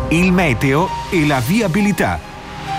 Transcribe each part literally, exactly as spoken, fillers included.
il meteo e la viabilità.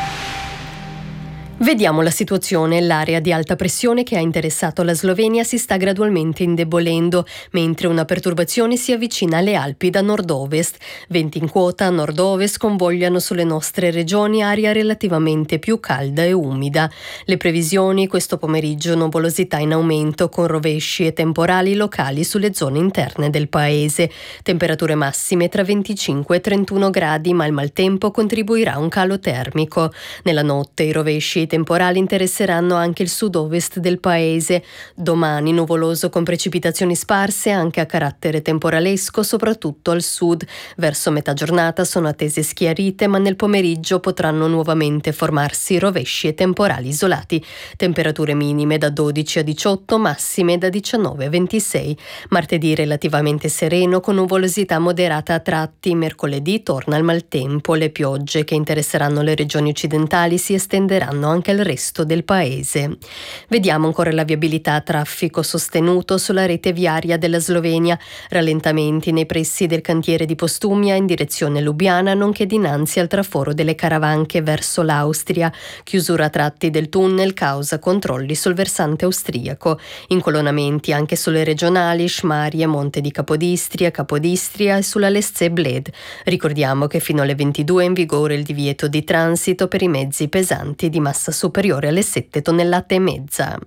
Vediamo la situazione. L'area di alta pressione che ha interessato la Slovenia si sta gradualmente indebolendo, mentre una perturbazione si avvicina alle Alpi da nord-ovest. Venti in quota a nord-ovest convogliano sulle nostre regioni aria relativamente più calda e umida. Le previsioni: questo pomeriggio nuvolosità in aumento con rovesci e temporali locali sulle zone interne del paese. Temperature massime tra venticinque e trentuno gradi, ma il maltempo contribuirà a un calo termico. Nella notte i rovesci e i temporali interesseranno anche il sud-ovest del paese. Domani nuvoloso con precipitazioni sparse anche a carattere temporalesco, soprattutto al sud. Verso metà giornata sono attese schiarite, ma nel pomeriggio potranno nuovamente formarsi rovesci e temporali isolati. Temperature minime da dodici a diciotto, massime da diciannove a ventisei. Martedì relativamente sereno con nuvolosità moderata a tratti. Mercoledì torna il maltempo. Le piogge che interesseranno le regioni occidentali si estenderanno anche al resto del paese. Vediamo ancora la viabilità. Traffico sostenuto sulla rete viaria della Slovenia, rallentamenti nei pressi del cantiere di Postumia in direzione Lubiana, nonché dinanzi al traforo delle Caravanche verso l'Austria, chiusura a tratti del tunnel causa controlli sul versante austriaco, incolonnamenti anche sulle regionali Șmarie, Monte di Capodistria, Capodistria e sulla Lesce Bled. Ricordiamo che fino alle ventidue è in vigore il divieto di transito per i mezzi pesanti di massa superiore alle sette tonnellate e mezza.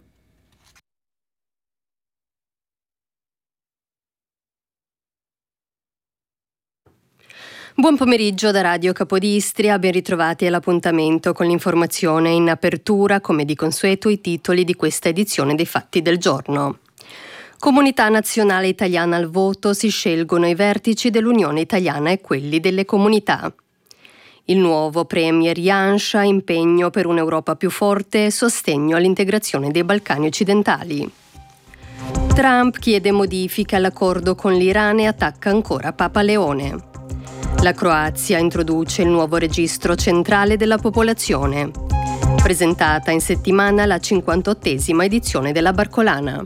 Buon pomeriggio da Radio Capodistria, ben ritrovati all'appuntamento con l'informazione. In apertura, come di consueto, i titoli di questa edizione dei Fatti del Giorno. Comunità nazionale italiana al voto, si scelgono i vertici dell'Unione Italiana e quelli delle comunità. Il nuovo premier Janša, impegno per un'Europa più forte e sostegno all'integrazione dei Balcani occidentali. Trump chiede modifiche all'accordo con l'Iran e attacca ancora Papa Leone. La Croazia introduce il nuovo registro centrale della popolazione. Presentata in settimana la cinquantottesima edizione della Barcolana.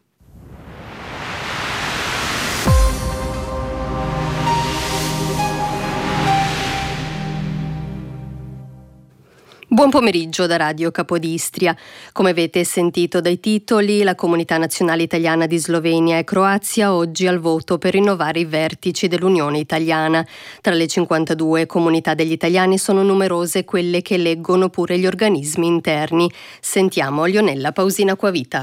Buon pomeriggio da Radio Capodistria. Come avete sentito dai titoli, la Comunità Nazionale Italiana di Slovenia e Croazia oggi al voto per rinnovare i vertici dell'Unione Italiana. Tra le cinquantadue comunità degli italiani sono numerose quelle che eleggono pure gli organismi interni. Sentiamo Lionella Pausina Acquavita.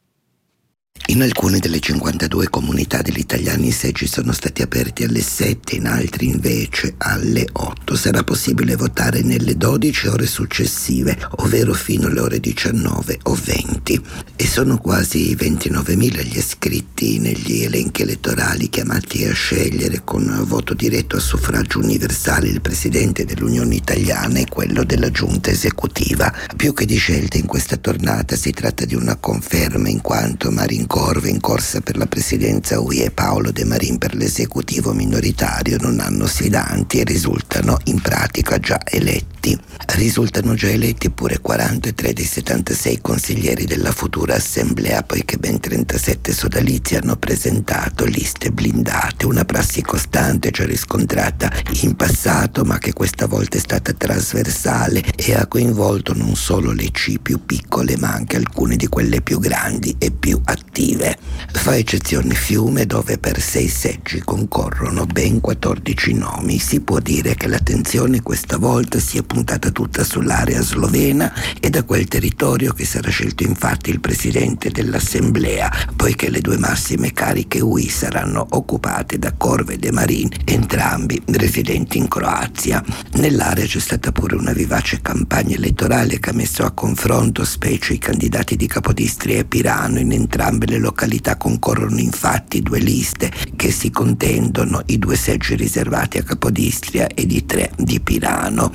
In alcune delle cinquantadue comunità degli italiani i seggi sono stati aperti alle sette, in altri invece alle otto. Sarà possibile votare nelle dodici ore successive, ovvero fino alle ore diciannove o venti. E sono quasi ventinovemila gli iscritti negli elenchi elettorali chiamati a scegliere con voto diretto a suffragio universale il presidente dell'Unione Italiana e quello della giunta esecutiva. Più che di scelte in questa tornata si tratta di una conferma, in quanto Marin Corve, in corsa per la presidenza U E, e Paolo De Marin per l'esecutivo minoritario non hanno sfidanti e risultano in pratica già eletti. Risultano già eletti pure quarantatré dei settantasei consiglieri della futura assemblea, poiché ben trentasette sodalizi hanno presentato liste blindate, una prassi costante già riscontrata in passato, ma che questa volta è stata trasversale e ha coinvolto non solo le C più piccole, ma anche alcune di quelle più grandi e più attive. Fa eccezione Fiume, dove per sei seggi concorrono ben quattordici nomi. Si può dire che l'attenzione questa volta si è puntata tutta sull'area slovena e da quel territorio che sarà scelto infatti il presidente dell'assemblea, poiché le due massime cariche U I saranno occupate da Corve e De Marin, entrambi residenti in Croazia. Nell'area c'è stata pure una vivace campagna elettorale che ha messo a confronto specie i candidati di Capodistria e Pirano. In entrambe le località concorrono infatti due liste che si contendono i due seggi riservati a Capodistria ed i tre di Pirano. Anche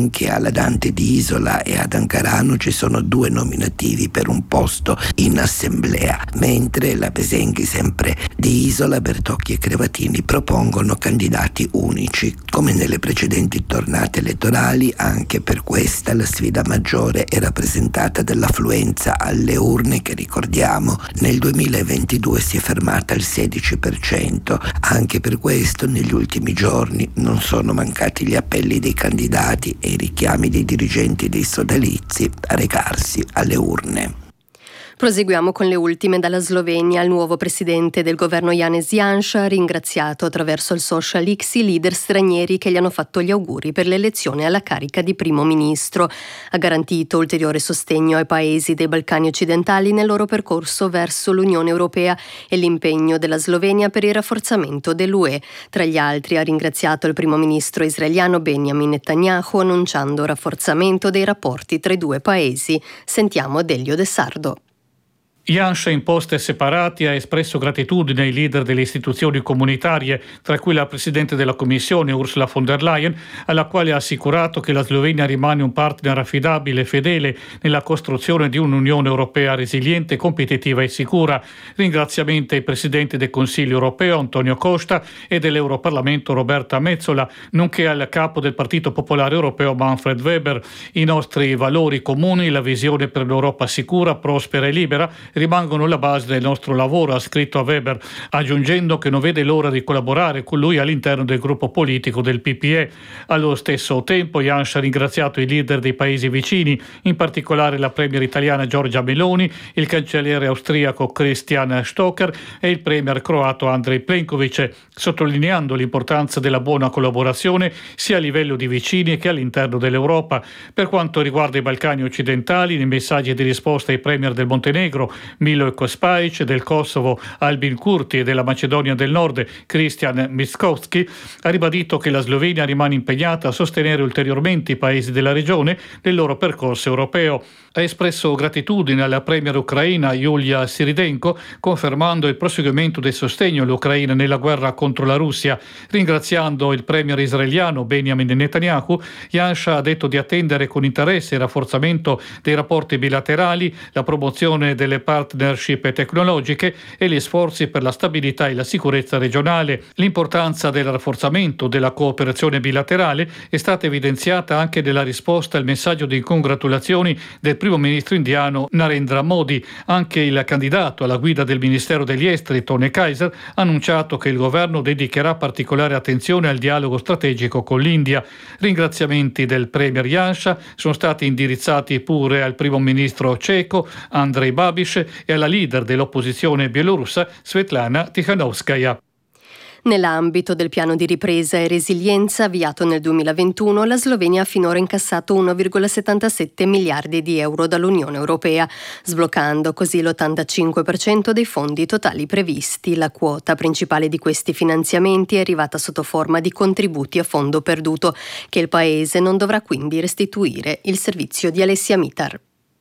anche alla Dante di Isola e ad Ancarano ci sono due nominativi per un posto in assemblea, mentre la Pesenghi, sempre di Isola, Bertocchi e Crevatini propongono candidati unici. Come nelle precedenti tornate elettorali, anche per questa la sfida maggiore è rappresentata dall'affluenza alle urne che, ricordiamo, nel duemilaventidue si è fermata al sedici per cento. Anche per questo negli ultimi giorni non sono mancati gli appelli dei candidati e i richiami dei dirigenti dei sodalizi a recarsi alle urne. Proseguiamo con le ultime dalla Slovenia. Il nuovo presidente del governo Janez Janša ha ringraziato attraverso il social X i leader stranieri che gli hanno fatto gli auguri per l'elezione alla carica di primo ministro. Ha garantito ulteriore sostegno ai paesi dei Balcani occidentali nel loro percorso verso l'Unione Europea e l'impegno della Slovenia per il rafforzamento dell'U E. Tra gli altri ha ringraziato il primo ministro israeliano Benjamin Netanyahu, annunciando rafforzamento dei rapporti tra i due paesi. Sentiamo Delio De Sardo. Janša in poste separati ha espresso gratitudine ai leader delle istituzioni comunitarie, tra cui la Presidente della Commissione Ursula von der Leyen, alla quale ha assicurato che la Slovenia rimane un partner affidabile e fedele nella costruzione di un'Unione Europea resiliente, competitiva e sicura. Ringraziamenti ai Presidenti del Consiglio Europeo Antonio Costa e dell'Europarlamento Roberta Metsola, nonché al Capo del Partito Popolare Europeo Manfred Weber. I nostri valori comuni, la visione per un'Europa sicura, prospera e libera, rimangono la base del nostro lavoro, ha scritto a Weber, aggiungendo che non vede l'ora di collaborare con lui all'interno del gruppo politico del P P E. Allo stesso tempo Janša ha ringraziato i leader dei paesi vicini, in particolare la premier italiana Giorgia Meloni, il cancelliere austriaco Christian Stocker e il premier croato Andrej Plenković, sottolineando l'importanza della buona collaborazione sia a livello di vicini che all'interno dell'Europa. Per quanto riguarda i Balcani occidentali, nei messaggi di risposta ai premier del Montenegro Milo Kospajic, del Kosovo Albin Kurti e della Macedonia del Nord Christian Mickoski, ha ribadito che la Slovenia rimane impegnata a sostenere ulteriormente i paesi della regione nel loro percorso europeo. Ha espresso gratitudine alla premier ucraina Yulia Siridenko, confermando il proseguimento del sostegno all'Ucraina nella guerra contro la Russia. Ringraziando il premier israeliano Benjamin Netanyahu, Janša ha detto di attendere con interesse il rafforzamento dei rapporti bilaterali, la promozione delle partnership tecnologiche e gli sforzi per la stabilità e la sicurezza regionale. L'importanza del rafforzamento della cooperazione bilaterale è stata evidenziata anche nella risposta al messaggio di congratulazioni del primo ministro indiano Narendra Modi. Anche il candidato alla guida del Ministero degli Esteri, Tony Kaiser, ha annunciato che il governo dedicherà particolare attenzione al dialogo strategico con l'India. Ringraziamenti del premier Janša sono stati indirizzati pure al primo ministro ceco Andrej Babiš e alla leader dell'opposizione bielorussa Svetlana Tikhanovskaya. Nell'ambito del piano di ripresa e resilienza avviato nel duemilaventuno, la Slovenia ha finora incassato uno virgola settantasette miliardi di euro dall'Unione Europea, sbloccando così l'ottantacinque per cento dei fondi totali previsti. La quota principale di questi finanziamenti è arrivata sotto forma di contributi a fondo perduto, che il Paese non dovrà quindi restituire. Il servizio di Alessia Mitar.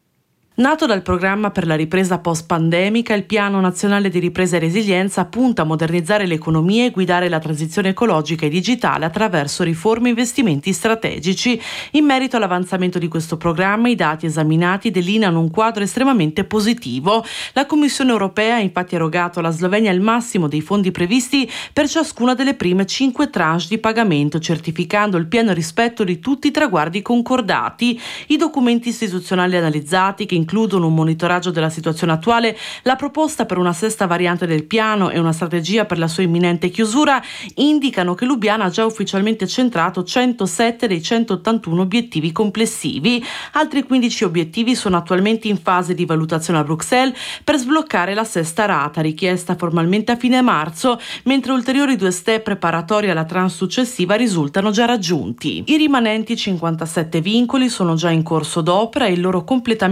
Nato dal programma per la ripresa post-pandemica, il Piano Nazionale di Ripresa e Resilienza punta a modernizzare l'economia e guidare la transizione ecologica e digitale attraverso riforme e investimenti strategici. In merito all'avanzamento di questo programma, i dati esaminati delineano un quadro estremamente positivo. La Commissione europea ha infatti erogato alla Slovenia il massimo dei fondi previsti per ciascuna delle prime cinque tranche di pagamento, certificando il pieno rispetto di tutti i traguardi concordati. I documenti istituzionali analizzati, che includono un monitoraggio della situazione attuale, la proposta per una sesta variante del piano e una strategia per la sua imminente chiusura, indicano che Lubiana ha già ufficialmente centrato centosette dei centottantuno obiettivi complessivi. Altri quindici obiettivi sono attualmente in fase di valutazione a Bruxelles per sbloccare la sesta rata, richiesta formalmente a fine marzo, mentre ulteriori due step preparatori alla tranche successiva risultano già raggiunti. I rimanenti cinquantasette vincoli sono già in corso d'opera e il loro completamento tassato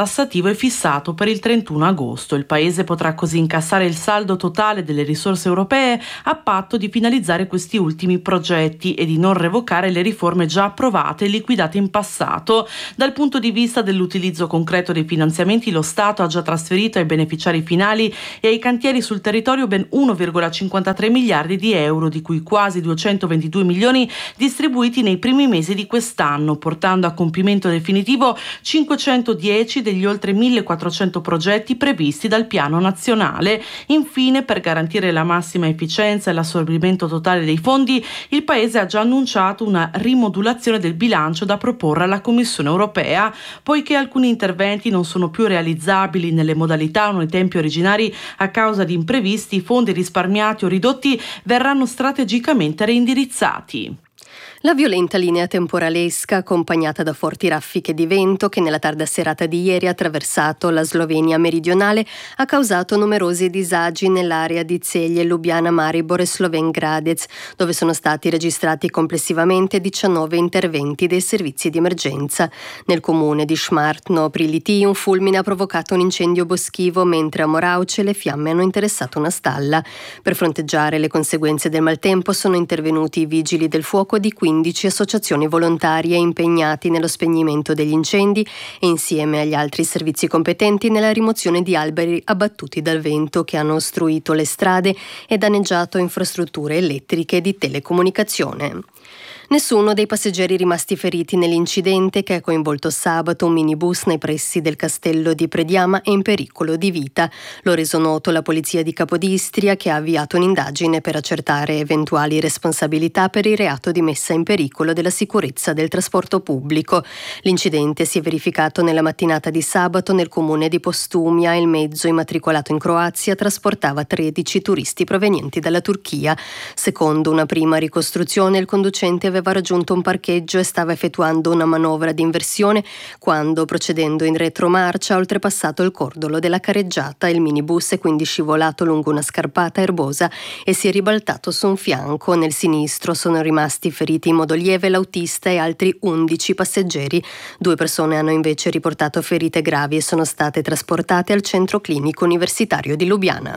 tassativo è fissato per il trentuno agosto. Il paese potrà così incassare il saldo totale delle risorse europee a patto di finalizzare questi ultimi progetti e di non revocare le riforme già approvate e liquidate in passato. Dal punto di vista dell'utilizzo concreto dei finanziamenti, lo Stato ha già trasferito ai beneficiari finali e ai cantieri sul territorio ben uno virgola cinquantatré miliardi di euro, di cui quasi duecentoventidue milioni distribuiti nei primi mesi di quest'anno, portando a compimento definitivo cinquecentodieci degli oltre millequattrocento progetti previsti dal piano nazionale. Infine, per garantire la massima efficienza e l'assorbimento totale dei fondi, il Paese ha già annunciato una rimodulazione del bilancio da proporre alla Commissione europea, poiché alcuni interventi non sono più realizzabili nelle modalità o nei tempi originari a causa di imprevisti. I fondi risparmiati o ridotti verranno strategicamente reindirizzati. La violenta linea temporalesca, accompagnata da forti raffiche di vento che nella tarda serata di ieri ha attraversato la Slovenia meridionale, ha causato numerosi disagi nell'area di Celje, Ljubljana, Maribor e Slovenj Gradec, dove sono stati registrati complessivamente diciannove interventi dei servizi di emergenza. Nel comune di Šmartno pri Litiji un fulmine ha provocato un incendio boschivo, mentre a Moravče le fiamme hanno interessato una stalla. Per fronteggiare le conseguenze del maltempo sono intervenuti i vigili del fuoco di quindici associazioni volontarie impegnati nello spegnimento degli incendi e insieme agli altri servizi competenti nella rimozione di alberi abbattuti dal vento che hanno ostruito le strade e danneggiato infrastrutture elettriche e di telecomunicazione. Nessuno dei passeggeri rimasti feriti nell'incidente che ha coinvolto sabato un minibus nei pressi del castello di Prediama è in pericolo di vita. L'ha reso noto la polizia di Capodistria, che ha avviato un'indagine per accertare eventuali responsabilità per il reato di messa in pericolo della sicurezza del trasporto pubblico. L'incidente si è verificato nella mattinata di sabato nel comune di Postumia. Il mezzo, immatricolato in Croazia, trasportava tredici turisti provenienti dalla Turchia. Secondo una prima ricostruzione, il conducente aveva aveva raggiunto un parcheggio e stava effettuando una manovra di inversione quando, procedendo in retromarcia, ha oltrepassato il cordolo della careggiata. Il minibus è quindi scivolato lungo una scarpata erbosa e si è ribaltato su un fianco. Nel sinistro sono rimasti feriti in modo lieve l'autista e altri undici passeggeri. Due persone hanno invece riportato ferite gravi e sono state trasportate al centro clinico universitario di Lubiana.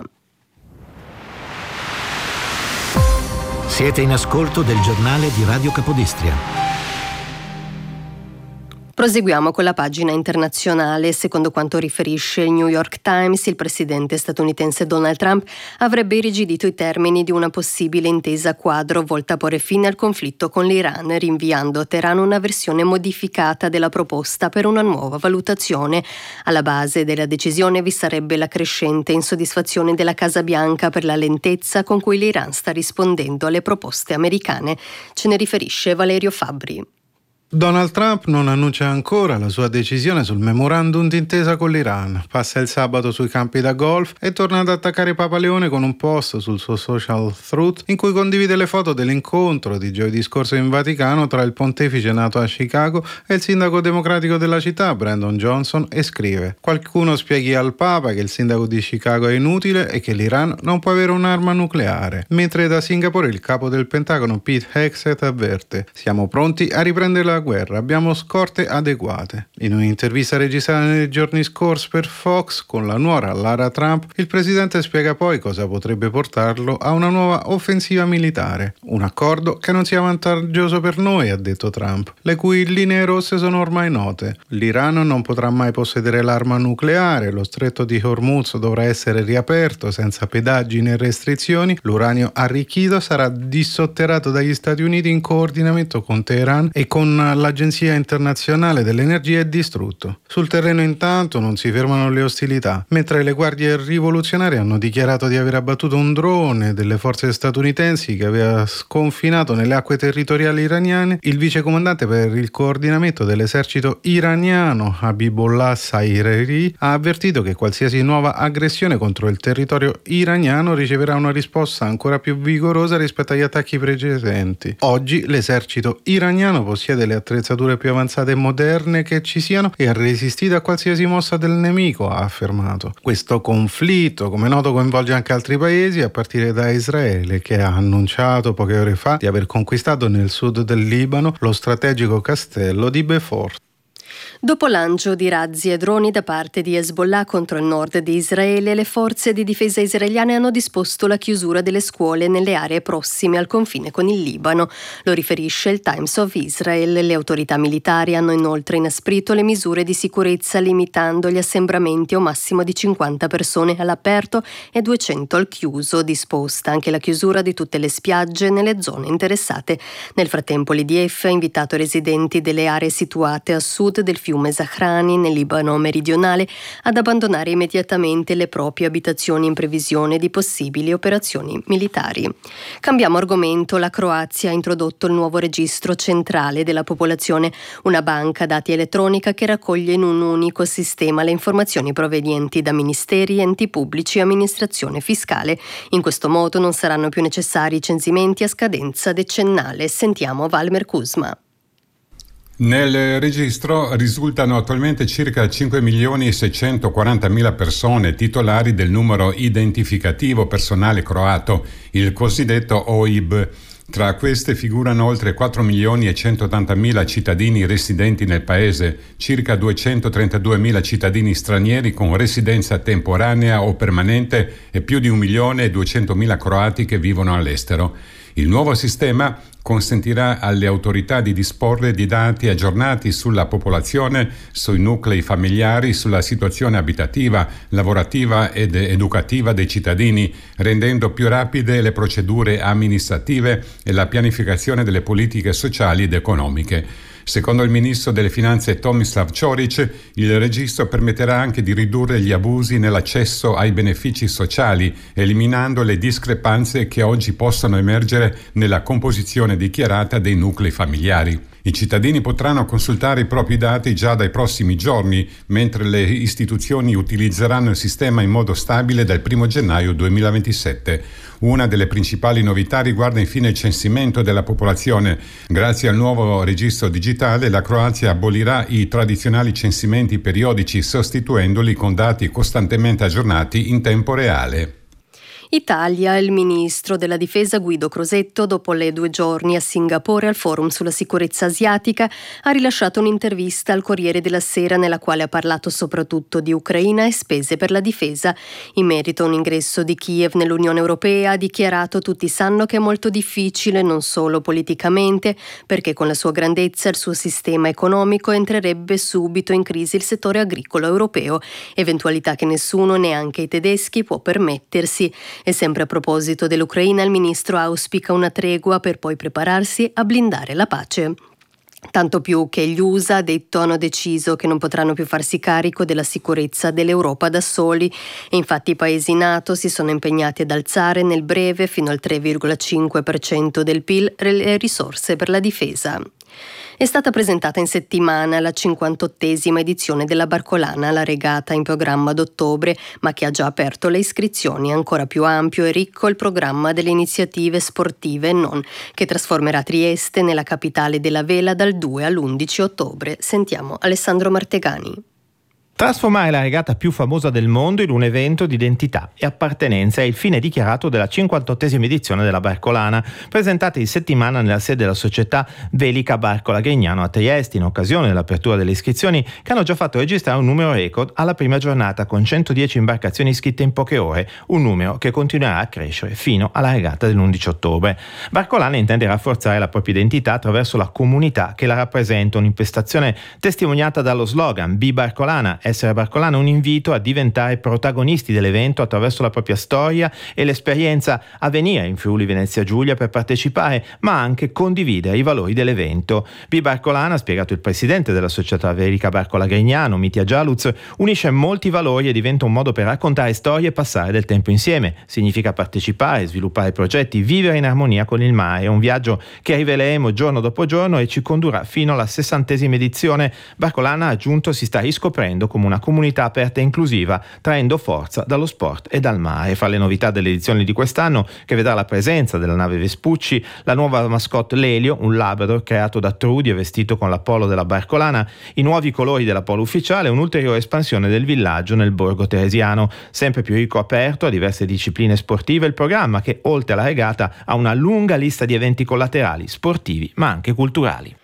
Siete in ascolto del giornale di Radio Capodistria. Proseguiamo con la pagina internazionale. Secondo quanto riferisce il New York Times, il presidente statunitense Donald Trump avrebbe irrigidito i termini di una possibile intesa quadro volta a porre fine al conflitto con l'Iran, rinviando a Teheran una versione modificata della proposta per una nuova valutazione. Alla base della decisione vi sarebbe la crescente insoddisfazione della Casa Bianca per la lentezza con cui l'Iran sta rispondendo alle proposte americane. Ce ne riferisce Valerio Fabbri. Donald Trump non annuncia ancora la sua decisione sul memorandum d'intesa con l'Iran. Passa il sabato sui campi da golf e torna ad attaccare Papa Leone con un post sul suo social Truth in cui condivide le foto dell'incontro di giovedì scorso in Vaticano tra il pontefice nato a Chicago e il sindaco democratico della città, Brandon Johnson, e scrive: qualcuno spieghi al Papa che il sindaco di Chicago è inutile e che l'Iran non può avere un'arma nucleare. Mentre da Singapore il capo del Pentagono Pete Hegseth avverte: siamo pronti a riprendere la guerra, abbiamo scorte adeguate. In un'intervista registrata nei giorni scorsi per Fox con la nuora Lara Trump, il presidente spiega poi cosa potrebbe portarlo a una nuova offensiva militare. Un accordo che non sia vantaggioso per noi, ha detto Trump, le cui linee rosse sono ormai note. L'Iran non potrà mai possedere l'arma nucleare, lo stretto di Hormuz dovrà essere riaperto senza pedaggi né restrizioni, l'uranio arricchito sarà dissotterrato dagli Stati Uniti in coordinamento con Teheran e con l'Agenzia Internazionale dell'Energia è distrutto. Sul terreno intanto non si fermano le ostilità, mentre le guardie rivoluzionarie hanno dichiarato di aver abbattuto un drone delle forze statunitensi che aveva sconfinato nelle acque territoriali iraniane. Il vicecomandante per il coordinamento dell'esercito iraniano, Habibullah Saireri, ha avvertito che qualsiasi nuova aggressione contro il territorio iraniano riceverà una risposta ancora più vigorosa rispetto agli attacchi precedenti. Oggi l'esercito iraniano possiede le attrezzature più avanzate e moderne che ci siano e ha resistito a qualsiasi mossa del nemico, ha affermato. Questo conflitto, come noto, coinvolge anche altri paesi, a partire da Israele, che ha annunciato poche ore fa di aver conquistato nel sud del Libano lo strategico castello di Beaufort. Dopo lancio di razzi e droni da parte di Hezbollah contro il nord di Israele, le forze di difesa israeliane hanno disposto la chiusura delle scuole nelle aree prossime al confine con il Libano. Lo riferisce il Times of Israel. Le autorità militari hanno inoltre inasprito le misure di sicurezza, limitando gli assembramenti a un massimo di cinquanta persone all'aperto e duecento al chiuso, disposta anche la chiusura di tutte le spiagge nelle zone interessate. Nel frattempo l'I D F ha invitato i residenti delle aree situate a sud del fiume Zahrani, nel Libano meridionale, ad abbandonare immediatamente le proprie abitazioni in previsione di possibili operazioni militari. Cambiamo argomento. La Croazia ha introdotto il nuovo registro centrale della popolazione, una banca dati elettronica che raccoglie in un unico sistema le informazioni provenienti da ministeri, enti pubblici e amministrazione fiscale. In questo modo non saranno più necessari censimenti a scadenza decennale. Sentiamo Valmer Kuzma. Nel registro risultano attualmente circa cinque milioni seicentoquarantamila persone titolari del numero identificativo personale croato, il cosiddetto O I B. Tra queste figurano oltre quattro milioni e centottantamila cittadini residenti nel paese, circa duecentotrentaduemila cittadini stranieri con residenza temporanea o permanente e più di un milione e duecentomila croati che vivono all'estero. Il nuovo sistema consentirà alle autorità di disporre di dati aggiornati sulla popolazione, sui nuclei familiari, sulla situazione abitativa, lavorativa ed educativa dei cittadini, rendendo più rapide le procedure amministrative e la pianificazione delle politiche sociali ed economiche. Secondo il ministro delle Finanze Tomislav Ćorić, il registro permetterà anche di ridurre gli abusi nell'accesso ai benefici sociali, eliminando le discrepanze che oggi possono emergere nella composizione dichiarata dei nuclei familiari. I cittadini potranno consultare i propri dati già dai prossimi giorni, mentre le istituzioni utilizzeranno il sistema in modo stabile dal primo gennaio duemilaventisette. Una delle principali novità riguarda infine il censimento della popolazione. Grazie al nuovo registro digitale, la Croazia abolirà i tradizionali censimenti periodici, sostituendoli con dati costantemente aggiornati in tempo reale. Italia. Il ministro della difesa Guido Crosetto, dopo le due giorni a Singapore al forum sulla sicurezza asiatica, ha rilasciato un'intervista al Corriere della Sera nella quale ha parlato soprattutto di Ucraina e spese per la difesa. In merito a un ingresso di Kiev nell'Unione Europea ha dichiarato: tutti sanno che è molto difficile, non solo politicamente, perché con la sua grandezza e il suo sistema economico entrerebbe subito in crisi il settore agricolo europeo, eventualità che nessuno, neanche i tedeschi, può permettersi. E sempre a proposito dell'Ucraina, il ministro auspica una tregua per poi prepararsi a blindare la pace. Tanto più che gli U S A, detto, hanno deciso che non potranno più farsi carico della sicurezza dell'Europa da soli e infatti i paesi NATO si sono impegnati ad alzare nel breve fino al tre virgola cinque per cento del P I L le risorse per la difesa. È stata presentata in settimana la cinquantottesima edizione della Barcolana, la regata in programma ad ottobre, ma che ha già aperto le iscrizioni. Ancora più ampio e ricco il programma delle iniziative sportive e non, che trasformerà Trieste nella capitale della vela dal due all'undici ottobre. Sentiamo Alessandro Martegani. Trasformare la regata più famosa del mondo in un evento di identità e appartenenza è il fine dichiarato della cinquantottesima edizione della Barcolana, presentata in settimana nella sede della società Velica Barcola Grignano a Trieste, in occasione dell'apertura delle iscrizioni che hanno già fatto registrare un numero record alla prima giornata con centodieci imbarcazioni iscritte in poche ore, un numero che continuerà a crescere fino alla regata dell'undici ottobre. Barcolana intende rafforzare la propria identità attraverso la comunità che la rappresenta, un'impostazione testimoniata dallo slogan Be Barcolana. Essere Barcolana è un invito a diventare protagonisti dell'evento attraverso la propria storia e l'esperienza a venire in Friuli Venezia Giulia per partecipare, ma anche condividere i valori dell'evento. Be Barcolana, ha spiegato il presidente della società Velica Barcola Grignano, Mitja Jaluz, unisce molti valori e diventa un modo per raccontare storie e passare del tempo insieme. Significa partecipare, sviluppare progetti, vivere in armonia con il mare. È un viaggio che riveleremo giorno dopo giorno e ci condurrà fino alla sessantesima edizione. Barcolana, ha aggiunto, si sta riscoprendo come una comunità aperta e inclusiva, traendo forza dallo sport e dal mare. Fra le novità dell'edizione di quest'anno, che vedrà la presenza della nave Vespucci, la nuova mascotte Lelio, un labrador creato da Trudy e vestito con la polo della Barcolana, i nuovi colori della polo ufficiale e un'ulteriore espansione del villaggio nel borgo teresiano. Sempre più ricco, aperto a diverse discipline sportive, il programma che, oltre alla regata, ha una lunga lista di eventi collaterali, sportivi ma anche culturali.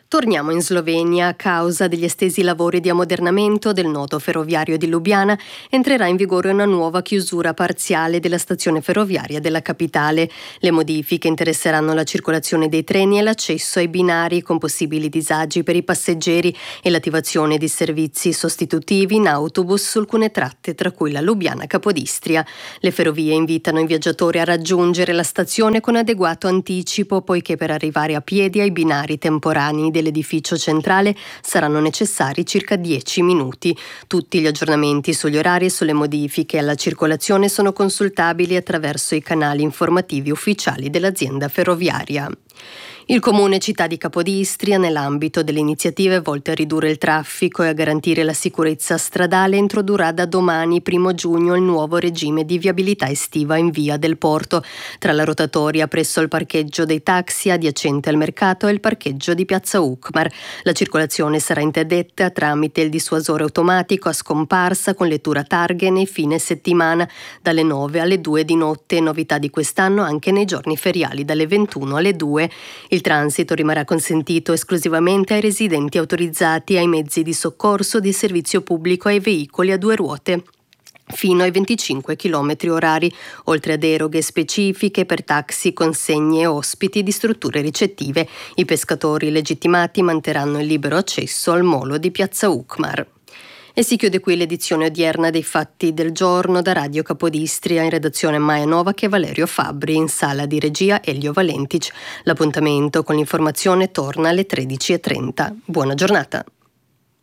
Torniamo in Slovenia. A causa degli estesi lavori di ammodernamento del nodo ferroviario di Lubiana, entrerà in vigore una nuova chiusura parziale della stazione ferroviaria della capitale. Le modifiche interesseranno la circolazione dei treni e l'accesso ai binari, con possibili disagi per i passeggeri e l'attivazione di servizi sostitutivi in autobus su alcune tratte, tra cui la Lubiana-Capodistria. Le ferrovie invitano i viaggiatori a raggiungere la stazione con adeguato anticipo, poiché per arrivare a piedi ai binari temporanei dell'edificio centrale saranno necessari circa dieci minuti. Tutti gli aggiornamenti sugli orari e sulle modifiche alla circolazione sono consultabili attraverso i canali informativi ufficiali dell'azienda ferroviaria. Il Comune Città di Capodistria, nell'ambito delle iniziative volte a ridurre il traffico e a garantire la sicurezza stradale, introdurrà da domani, primo giugno, il nuovo regime di viabilità estiva in via del Porto, tra la rotatoria presso il parcheggio dei taxi adiacente al mercato e il parcheggio di Piazza Ukmar. La circolazione sarà interdetta tramite il dissuasore automatico a scomparsa con lettura targhe nei fine settimana dalle nove alle due di notte, novità di quest'anno anche nei giorni feriali dalle ventuno alle due. Il transito rimarrà consentito esclusivamente ai residenti autorizzati, ai mezzi di soccorso, di servizio pubblico e ai veicoli a due ruote fino ai venticinque chilometri orari, oltre a deroghe specifiche per taxi, consegne e ospiti di strutture ricettive. I pescatori legittimati manterranno il libero accesso al molo di Piazza Ukmar. E si chiude qui l'edizione odierna dei Fatti del Giorno da Radio Capodistria. In redazione Maia Novak e Valerio Fabbri, in sala di regia Elio Valentic. L'appuntamento con l'informazione torna alle tredici e trenta. Buona giornata.